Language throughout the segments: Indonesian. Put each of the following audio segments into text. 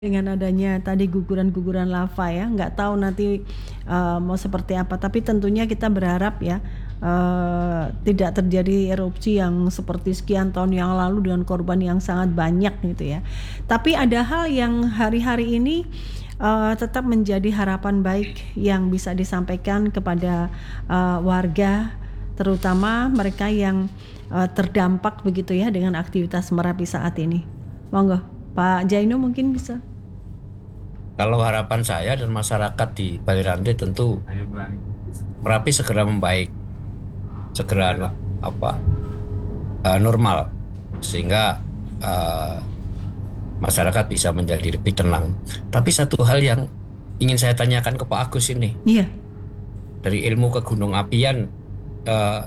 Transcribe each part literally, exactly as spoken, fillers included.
Dengan adanya tadi guguran-guguran lava ya, nggak tahu nanti uh, mau seperti apa. Tapi tentunya kita berharap ya uh, tidak terjadi erupsi yang seperti sekian tahun yang lalu dengan korban yang sangat banyak gitu ya. Tapi ada hal yang hari-hari ini uh, tetap menjadi harapan baik yang bisa disampaikan kepada uh, warga, terutama mereka yang uh, terdampak begitu ya dengan aktivitas Merapi saat ini. Monggo, Pak Jaino mungkin bisa. Kalau harapan saya dan masyarakat di Balerante tentu Merapi segera membaik, segera apa uh, normal, sehingga uh, masyarakat bisa menjadi lebih tenang. Tapi satu hal yang ingin saya tanyakan ke Pak Agus ini, Iya. dari ilmu kegunung apian, uh,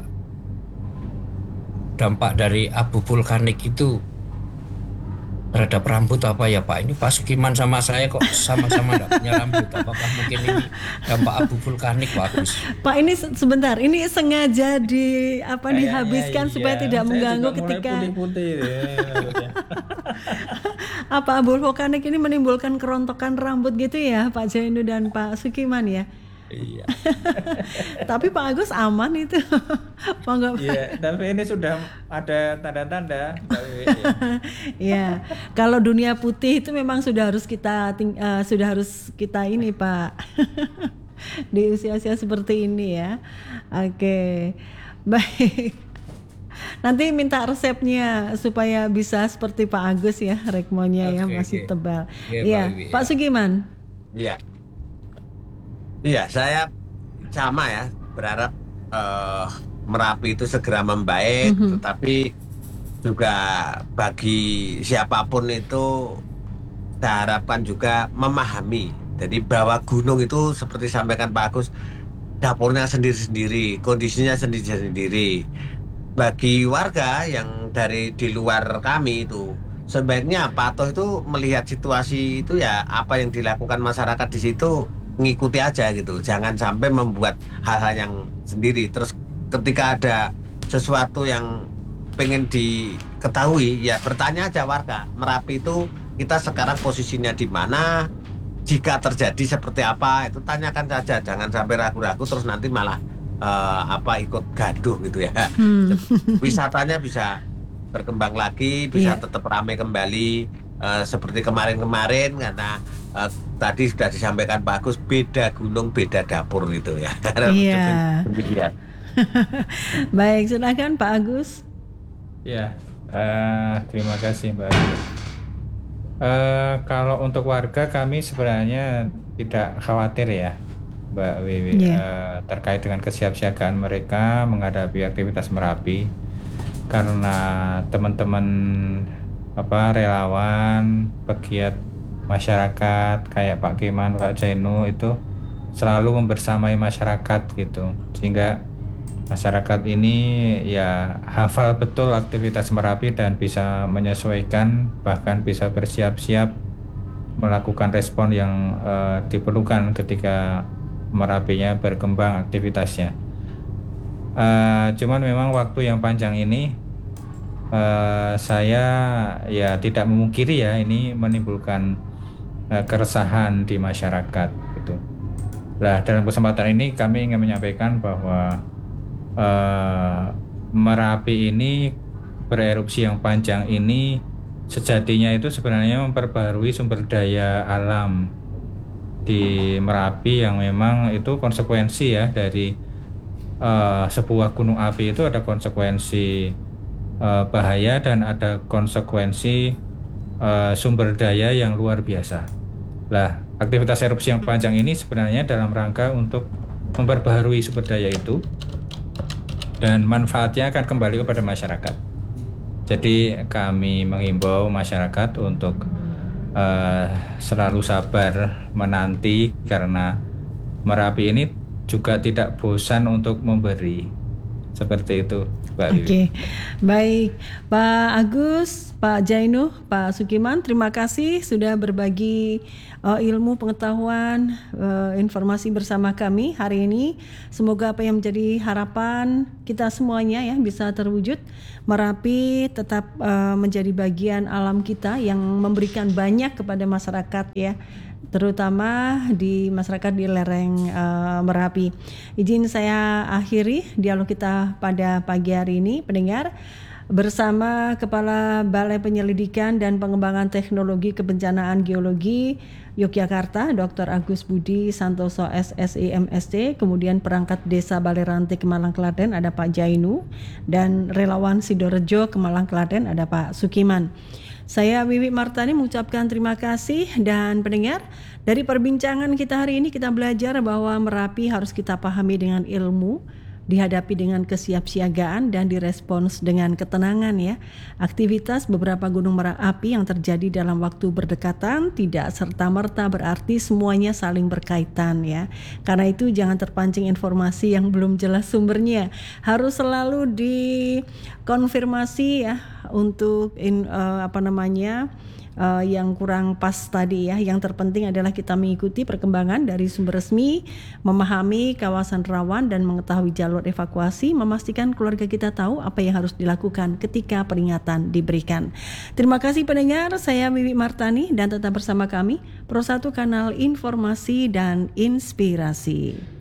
dampak dari abu vulkanik itu terhadap rambut apa ya Pak? Ini Pak Sukiman sama saya kok sama-sama tidak punya rambut. Apakah mungkin ini dampak abu vulkanik Pak Agus? Pak ini se- sebentar, ini sengaja di apa Kayaknya dihabiskan iya, supaya tidak saya juga mengganggu mulai ketika putih-putih deh rambutnya. apa abu vulkanik ini menimbulkan kerontokan rambut gitu ya Pak Jainu dan Pak Sukiman ya. Iya. Tapi Pak Agus aman itu. Monggo Pak. Iya, tapi ini sudah ada tanda-tanda. Mbak Wiwi, ya. Ya, kalau dunia putih itu memang sudah harus kita ting- eh, sudah harus kita ini Pak. Di usia-usia seperti ini ya. Oke. Baik. Nanti minta resepnya supaya bisa seperti Pak Agus ya, rekmonya ya Oke, masih oke. tebal. Oke, Pak Iya, Wiwi, Pak ya. Sugiman. Iya, iya saya sama ya berharap eh, Merapi itu segera membaik, Mhm. tetapi juga bagi siapapun itu saya harapkan juga memahami. Jadi bahwa gunung itu seperti sampaikan Pak Agus, dapurnya sendiri-sendiri, kondisinya sendiri-sendiri. Bagi warga yang dari di luar kami itu sebaiknya patuh itu melihat situasi itu ya apa yang dilakukan masyarakat di situ ngikuti aja gitu. Jangan sampai membuat hal-hal yang sendiri. Terus ketika ada sesuatu yang pengen diketahui ya bertanya aja warga. Merapi itu kita sekarang posisinya di mana? Jika terjadi seperti apa itu tanyakan saja. Jangan sampai ragu-ragu terus nanti malah eh, apa ikut gaduh gitu ya. Hmm. Wisatanya bisa berkembang lagi, bisa Iya. tetap ramai kembali eh, seperti kemarin-kemarin karena eh, tadi sudah disampaikan Pak Agus beda gunung beda dapur gitu ya. Iya. Demikian. Baik, silakan Pak Agus. Ya, eh, terima kasih Mbak Wiwi. Eh, kalau untuk warga kami sebenarnya tidak khawatir ya, Mbak Wiwi, Iya. eh, terkait dengan kesiapsiagaan mereka menghadapi aktivitas Merapi, karena teman-teman apa relawan, pegiat masyarakat kayak Pak Kiman, Pak Jainu itu selalu membersamai masyarakat gitu, sehingga masyarakat ini ya hafal betul aktivitas Merapi dan bisa menyesuaikan, bahkan bisa bersiap-siap melakukan respon yang eh, diperlukan ketika Merapinya berkembang aktivitasnya. Eh, cuman memang waktu yang panjang ini eh, saya ya tidak memungkiri ya ini menimbulkan eh, keresahan di masyarakat gitu. Nah, dalam kesempatan ini kami ingin menyampaikan bahwa eh, Merapi ini bererupsi yang panjang ini sejatinya itu sebenarnya memperbarui sumber daya alam di Merapi yang memang itu konsekuensi ya dari eh, sebuah gunung api itu ada konsekuensi eh, bahaya dan ada konsekuensi eh, sumber daya yang luar biasa. Lah, aktivitas erupsi yang panjang ini sebenarnya dalam rangka untuk memperbaharui sumber daya itu dan manfaatnya akan kembali kepada masyarakat. Jadi kami menghimbau masyarakat untuk eh, selalu sabar menanti karena Merapi ini juga tidak bosan untuk memberi. Seperti itu, Mbak Wiwi. Oke. Baik, Pak Agus, Pak Jainu, Pak Sukiman, terima kasih sudah berbagi uh, ilmu, pengetahuan, uh, informasi bersama kami hari ini. Semoga apa yang menjadi harapan kita semuanya ya bisa terwujud. Merapi tetap uh, menjadi bagian alam kita yang memberikan banyak kepada masyarakat ya, terutama di masyarakat di lereng uh, Merapi. Izin saya akhiri dialog kita pada pagi hari ini, pendengar. Bersama Kepala Balai Penyelidikan dan Pengembangan Teknologi Kebencanaan Geologi Yogyakarta, Doktor Agus Budi Santoso S S I M S C, kemudian perangkat Desa Balai Ranti Kemalang Klaten ada Pak Jainu, dan relawan Sidorejo Kemalang Klaten ada Pak Sukiman. Saya Wiwi Martani mengucapkan terima kasih, dan pendengar, dari perbincangan kita hari ini kita belajar bahwa Merapi harus kita pahami dengan ilmu, dihadapi dengan kesiapsiagaan dan direspons dengan ketenangan ya. Aktivitas beberapa gunung berapi yang terjadi dalam waktu berdekatan tidak serta-merta berarti semuanya saling berkaitan ya. Karena itu jangan terpancing informasi yang belum jelas sumbernya. Harus selalu dikonfirmasi ya untuk in, uh, apa namanya Uh, yang kurang pas tadi ya. Yang terpenting adalah kita mengikuti perkembangan dari sumber resmi, memahami kawasan rawan dan mengetahui jalur evakuasi, memastikan keluarga kita tahu apa yang harus dilakukan ketika peringatan diberikan. Terima kasih pendengar, saya Wiwi Martani dan tetap bersama kami Pro satu Kanal Informasi dan Inspirasi.